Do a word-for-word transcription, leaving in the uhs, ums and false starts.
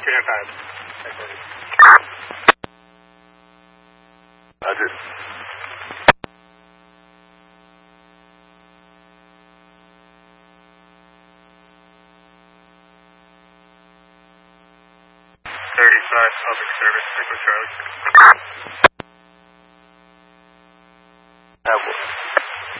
Stand time. Roger. thirty-five public service, Echo Charlie. Apple.